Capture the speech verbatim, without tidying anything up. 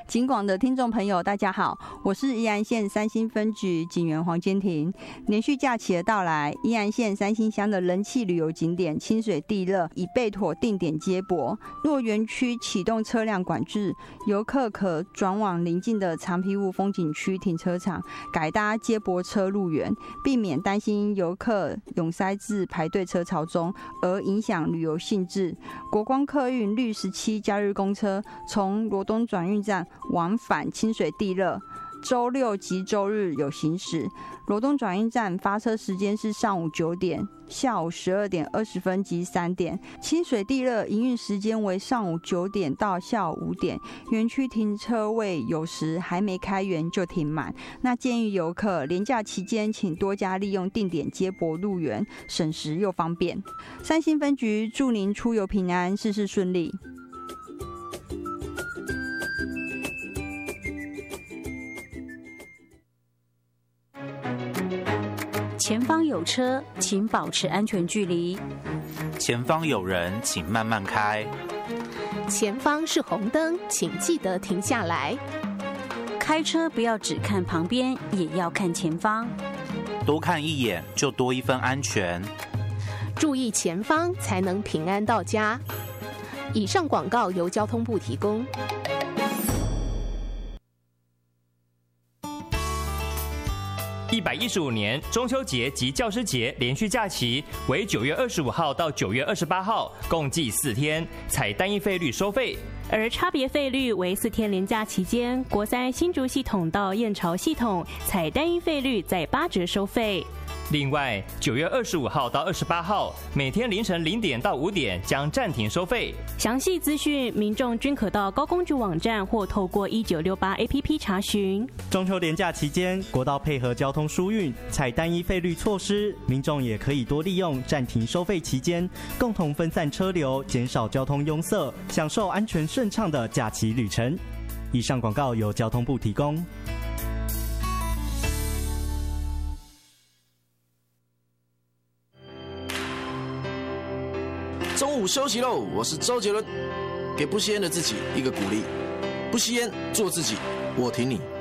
警广的听众朋友，大家好，我是宜兰县三星分局警员黄坚庭。连续假期的到来，宜兰县三星乡的人气旅游景点清水地热已备妥定点接驳。若园区启动车辆管制，游客可转往邻近的长皮屋风景区停车场改搭接驳车入园，避免担心游客涌塞至排队车潮中而影响旅游兴致。国光客运绿十七假日公车从罗东转运站往返清水地热，周六及周日有行驶。罗东转运站发车时间是上午九点、下午十二点二十分及三点。清水地热营运时间为上午九点到下午五点。园区停车位有时还没开园就停满。那建议游客连假期间请多加利用定点接驳入园，省时又方便。三星分局祝您出游平安，事事顺利。 前方有车，请保持安全距离。 前方有人，请慢慢开。 前方是红灯，请记得停下来。 开车不要只看旁边，也要看前方。 多看一眼，就多一分安全。 注意前方，才能平安到家。以上广告由交通部提供。 一百一十五年中秋节及教师节连续假期为九月二十五号到九月二十八号，共计四天，采单一费率收费。 而差别费率为四天连假期间，国三新竹系统到燕巢系统采单一费率在八折收费。 另外，九月二十五号到二十八号，每天凌晨零点到五点将暂停收费。 详细资讯，民众均可到高公局网站或透过一九六八 A P P 查询。 中秋连假期间，国道配合交通疏运，采单一费率措施，民众也可以多利用暂停收费期间，共同分散车流，减少交通拥塞，享受安全顺畅的假期旅程。以上广告由交通部提供。 中午休息喽，我是周杰伦，给不吸烟的自己一个鼓励，不吸烟，做自己，我挺你。